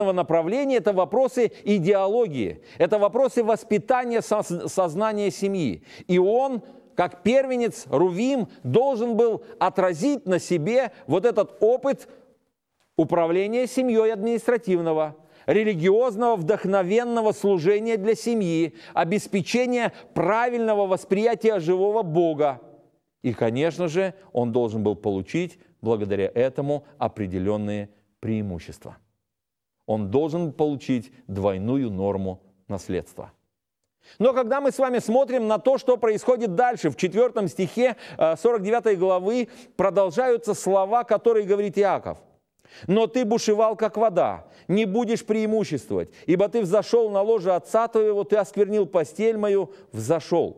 направления – это вопросы идеологии, это вопросы воспитания сознания семьи. И он, как первенец, Рувим, должен был отразить на себе вот этот опыт управления семьей административного, религиозного, вдохновенного служения для семьи, обеспечения правильного восприятия живого Бога. И, конечно же, он должен был получить благодаря этому определенные преимущества. Он должен получить двойную норму наследства. Но когда мы с вами смотрим на то, что происходит дальше, в 4 стихе 49 главы продолжаются слова, которые говорит Иаков. «Но ты бушевал, как вода, не будешь преимуществовать, ибо ты взошел на ложе отца твоего, ты осквернил постель мою, взошел».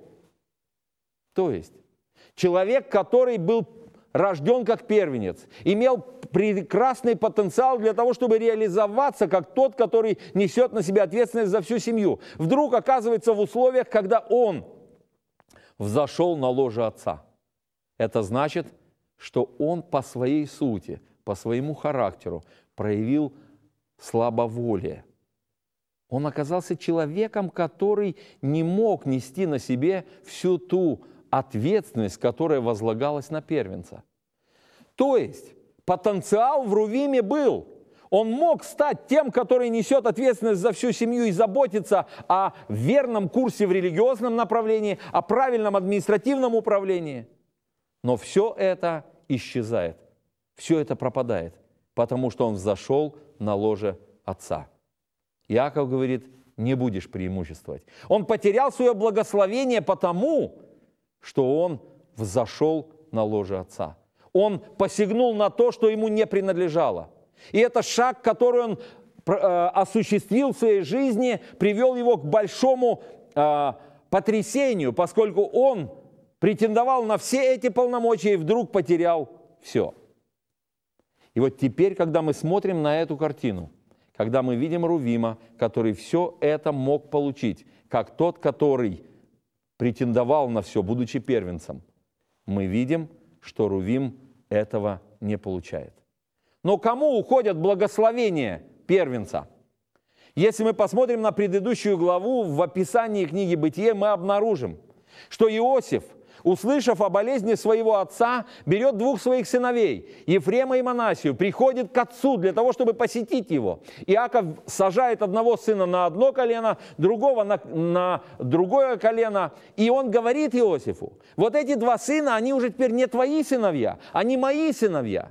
То есть, человек, который был рожден как первенец, имел прекрасный потенциал для того, чтобы реализоваться как тот, который несет на себя ответственность за всю семью, вдруг оказывается в условиях, когда он взошел на ложе отца. Это значит, что он по своей сути, по своему характеру проявил слабоволие. Он оказался человеком, который не мог нести на себе всю ту ответственность, которая возлагалась на первенца. То есть потенциал в Рувиме был. Он мог стать тем, который несет ответственность за всю семью и заботиться о верном курсе в религиозном направлении, о правильном административном управлении. Но все это исчезает, все это пропадает, потому что он взошел на ложе отца. Иаков говорит, не будешь преимуществовать. Он потерял свое благословение потому, что он взошел на ложе отца. Он посягнул на то, что ему не принадлежало. И это шаг, который он осуществил в своей жизни, привел его к большому потрясению, поскольку он претендовал на все эти полномочия и вдруг потерял все. И вот теперь, когда мы смотрим на эту картину, когда мы видим Рувима, который все это мог получить, как тот, который претендовал на все, будучи первенцем, мы видим, что Рувим этого не получает. Но кому уходят благословения первенца? Если мы посмотрим на предыдущую главу, в описании книги «Бытие» мы обнаружим, что Иосиф, услышав о болезни своего отца, берет 2 своих сыновей, Ефрема и Манассию, приходит к отцу для того, чтобы посетить его. Иаков сажает одного сына на одно колено, другого на другое колено, и он говорит Иосифу, вот эти 2 сына, они уже теперь не твои сыновья, они мои сыновья.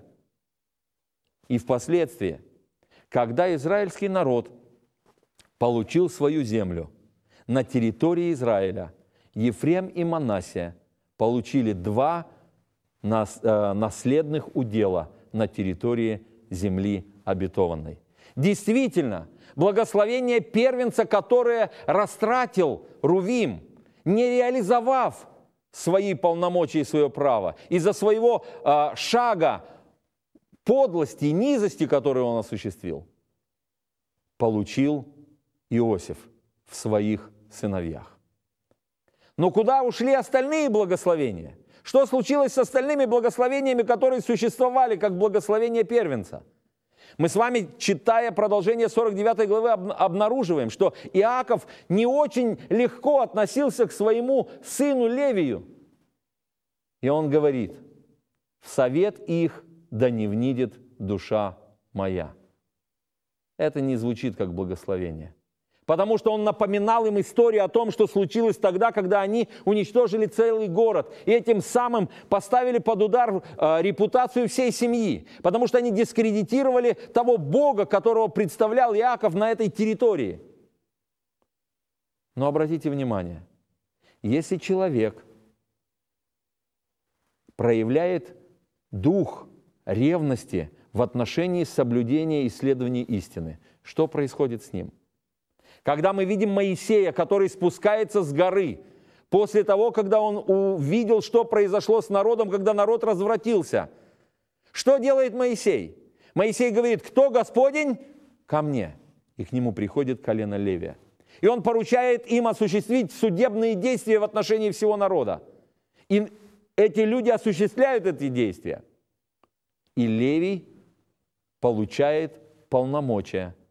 И впоследствии, когда израильский народ получил свою землю на территории Израиля, Ефрем и Манассия получили 2 наследных удела на территории земли обетованной. Действительно, благословение первенца, которое растратил Рувим, не реализовав свои полномочия и свое право, из-за своего шага подлости и низости, которую он осуществил, получил Иосиф в своих сыновьях. Но куда ушли остальные благословения? Что случилось с остальными благословениями, которые существовали как благословение первенца? Мы с вами, читая продолжение 49 главы, обнаруживаем, что Иаков не очень легко относился к своему сыну Левию. И он говорит, в совет их да не внидит душа моя. Это не звучит как благословение. Потому что он напоминал им историю о том, что случилось тогда, когда они уничтожили целый город. И этим самым поставили под удар репутацию всей семьи. Потому что они дискредитировали того Бога, которого представлял Иаков на этой территории. Но обратите внимание, если человек проявляет дух ревности в отношении соблюдения и исследования истины, что происходит с ним? Когда мы видим Моисея, который спускается с горы, после того, когда он увидел, что произошло с народом, когда народ развратился, что делает Моисей? Моисей говорит, кто Господень? Ко мне. И к нему приходит колено Левия. И он поручает им осуществить судебные действия в отношении всего народа. И эти люди осуществляют эти действия. И Левий получает полномочия